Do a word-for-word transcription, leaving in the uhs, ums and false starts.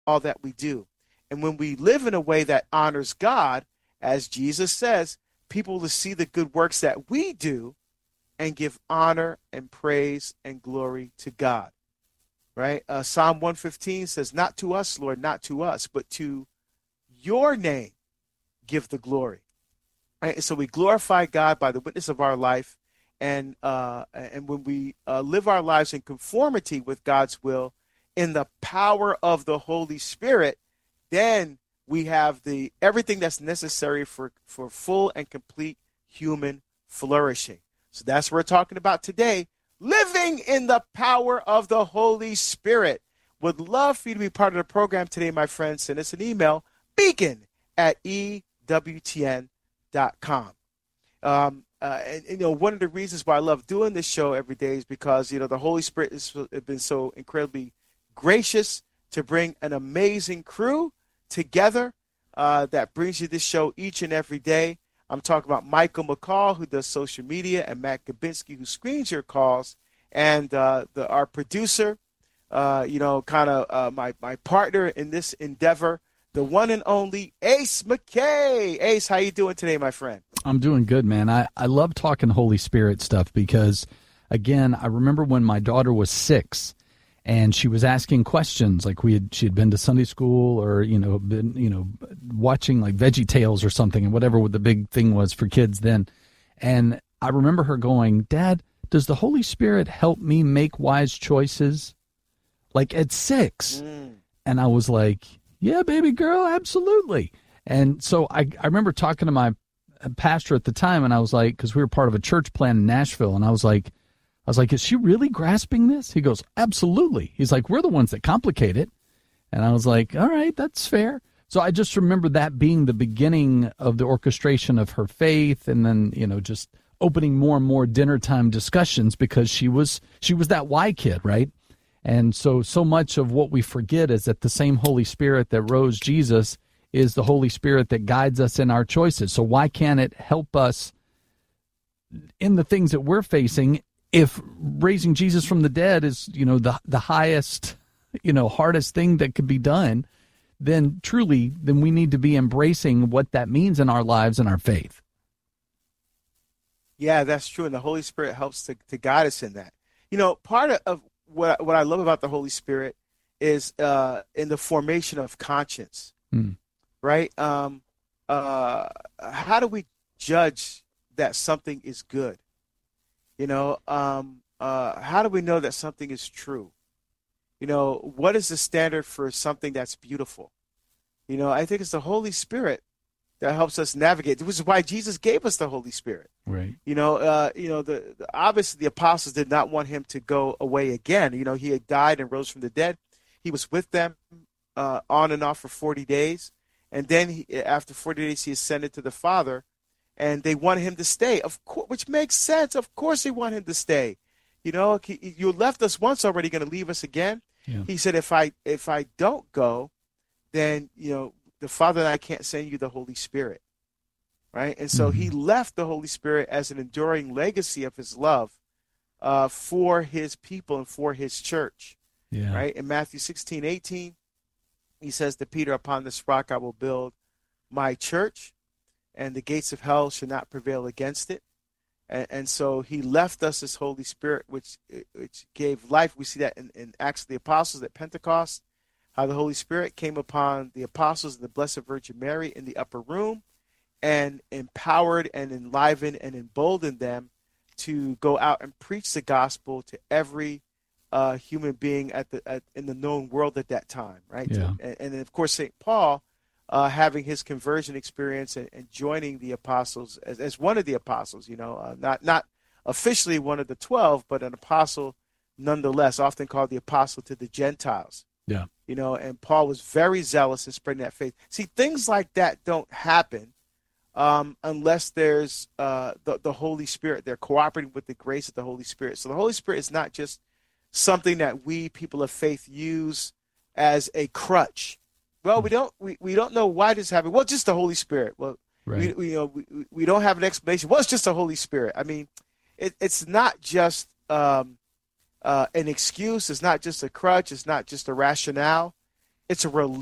all that we do. And when we live in a way that honors God, as Jesus says, people will see the good works that we do and give honor and praise and glory to God. Right? Uh, Psalm one fifteen says, not to us, Lord, not to us, but to your name give the glory. Right? So we glorify God by the witness of our life. And uh, and when we uh, live our lives in conformity with God's will, in the power of the Holy Spirit, then we have the everything that's necessary for, for full and complete human flourishing. So that's what we're talking about today, living in the power of the Holy Spirit. Would love for you to be part of the program today, my friends. Send us an email, beacon at E W T N dot com. Um, uh, and, you know, one of the reasons why I love doing this show every day is because, you know, the Holy Spirit has been so incredibly gracious to bring an amazing crew together uh, that brings you this show each and every day. I'm talking about Michael McCall, who does social media, and Matt Gabinski, who screens your calls, and uh, the, our producer, uh, you know, kind of uh, my, my partner in this endeavor, the one and only Ace McKay. Ace, how you doing today, my friend? I'm doing good, man. I, I love talking Holy Spirit stuff because, again, I remember when my daughter was six and she was asking questions, like we had she had been to Sunday school or, you know, been, you know, watching like Veggie Tales or something and whatever the big thing was for kids then. And I remember her going, Dad, does the Holy Spirit help me make wise choices? Like at six. Mm. And I was like, yeah, baby girl, absolutely. And so I, I remember talking to my pastor at the time, and I was like, because we were part of a church plan in Nashville, and I was like, I was like, is she really grasping this? He goes, absolutely. He's like, we're the ones that complicate it. And I was like, all right, that's fair. So I just remember that being the beginning of the orchestration of her faith, and then, you know, just opening more and more dinner time discussions because she was she was that why kid, right? And so, so much of what we forget is that the same Holy Spirit that rose Jesus is the Holy Spirit that guides us in our choices. So why can't it help us in the things that we're facing if raising Jesus from the dead is, you know, the the highest, you know, hardest thing that could be done, then truly, then we need to be embracing what that means in our lives and our faith. Yeah, that's true. And the Holy Spirit helps to, to guide us in that. You know, part of, of what, what I love about the Holy Spirit is uh, in the formation of conscience. Mm. Right? Um, uh, how do we judge that something is good? You know, um, uh, how do we know that something is true? You know, what is the standard for something that's beautiful? You know, I think it's the Holy Spirit that helps us navigate, which is why Jesus gave us the Holy Spirit. Right. You know, uh, you know, the, the obviously the apostles did not want him to go away again. You know, he had died and rose from the dead. He was with them uh, on and off for forty days. And then he, after forty days, he ascended to the Father, and they wanted him to stay, of course, which makes sense. Of course they want him to stay. You know, he, you left us once already, going to leave us again. Yeah. He said, if I if I don't go, then, you know, the Father and I can't send you the Holy Spirit. Right? And so mm-hmm. he left the Holy Spirit as an enduring legacy of his love uh, for his people and for his church. Yeah. Right? In Matthew sixteen, eighteen, he says to Peter, upon this rock I will build my church, and the gates of hell shall not prevail against it. And, and so he left us his Holy Spirit, which which gave life. We see that in, in Acts of the Apostles at Pentecost, how the Holy Spirit came upon the apostles and the Blessed Virgin Mary in the upper room and empowered and enlivened and emboldened them to go out and preach the gospel to every Uh, human being at the at, in the known world at that time, right? Yeah. And, and then, of course, Saint Paul, uh, having his conversion experience and, and joining the apostles as, as one of the apostles, you know, uh, not not officially one of the twelve, but an apostle nonetheless, often called the apostle to the Gentiles. Yeah. You know, and Paul was very zealous in spreading that faith. See, things like that don't happen um, unless there's uh, the, the Holy Spirit. They're cooperating with the grace of the Holy Spirit. So the Holy Spirit is not just something that we people of faith use as a crutch. Well, we don't we, we don't know why this happened. Well, just the Holy Spirit. Well, right. we, we you know we, we don't have an explanation. Well, it's just the Holy Spirit. I mean, it, it's not just um, uh, an excuse. It's not just a crutch. It's not just a rationale. It's a